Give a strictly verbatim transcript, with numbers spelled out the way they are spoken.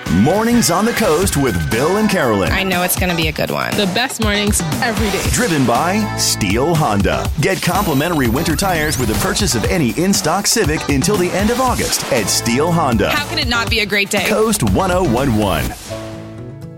Mornings on the Coast with Bill and Carolyn. I know it's going to be a good one. The best mornings every day. Driven by Steel Honda. Get complimentary winter tires with the purchase of any in-stock Civic until the end of August at Steel Honda. How can it not be a great day? Coast one oh one one.